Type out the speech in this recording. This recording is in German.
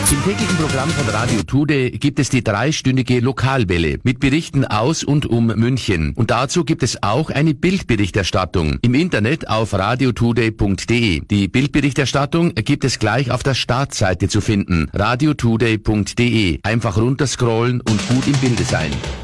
Im täglichen Programm von Radio Tude gibt es die 3-stündige Lokalwelle mit Berichten aus und um München. Und dazu gibt es auch eine Bildberichterstattung im Internet auf radiotude.de. Die Bildberichterstattung gibt es gleich auf der Startseite zu finden, radiotude.de. Einfach runterscrollen und gut im Bilde sein.